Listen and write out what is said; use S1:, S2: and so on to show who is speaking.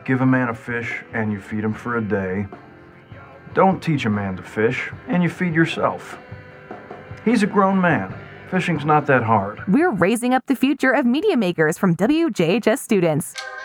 S1: give a man a fish and you feed him for a day. Don't teach a man to fish and you feed yourself. He's a grown man. Fishing's not that hard.
S2: We're raising up the future of media makers from WJHS students.